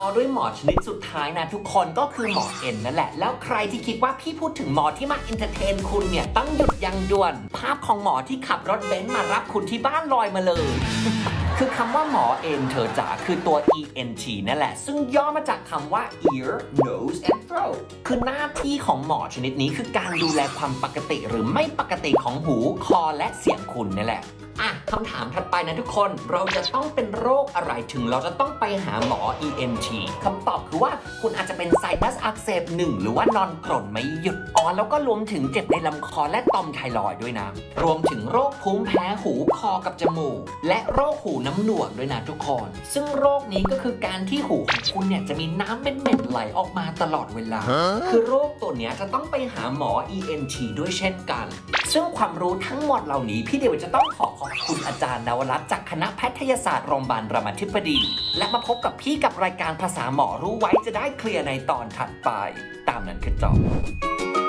ด้วยหมอชนิดสุดท้ายนะทุกคนก็คือหมอเอ็นนั่นแหละแล้วใครที่คิดว่าพี่พูดถึงหมอที่มาเอนเตอร์เทนคุณเนี่ยต้องหยุดยังด่วนภาพของหมอที่ขับรถเบนซ์มารับคุณที่บ้านลอยมาเลย คือคำว่าหมอเอ็นเธอจ๋าคือตัว ENT นั่นแหละซึ่งย่อมาจากคำว่า ear nose and throat คือหน้าที่ของหมอชนิดนี้คือการดูแลความปกติหรือไม่ปกติของหูคอและเสียงคุณนี่แหละคำถามถัดไปนะทุกคนเราจะต้องเป็นโรคอะไรถึงเราจะต้องไปหาหมอ ENT คำตอบคือว่าคุณอาจจะเป็นไซนัสอักเสบ1หรือว่านอนกรนไม่หยุดแล้วก็รวมถึงเจ็บในลำคอและต่อมไทรอยด์ด้วยนะรวมถึงโรคภูมิแพ้หูคอกับจมูกและโรคหูน้ำหนวกด้วยนะทุกคนซึ่งโรคนี้ก็คือการที่หูของคุณเนี่ยจะมีน้ำเป็นเหม็นไหลออกมาตลอดเวลาคือโรคตัวนี้จะต้องไปหาหมอ ENT ด้วยเช่นกันซึ่งความรู้ทั้งหมดเหล่านี้พี่เดียวจะต้องขอบคุณอาจารย์นวรัตน์จากคณะแพทยศาสตร์โรงพยาบาลรามาธิบดีและมาพบกับพี่กับรายการภาษาหมอรู้ไว้จะได้เคลียร์ในตอนถัดไปตามนั้นคือจบ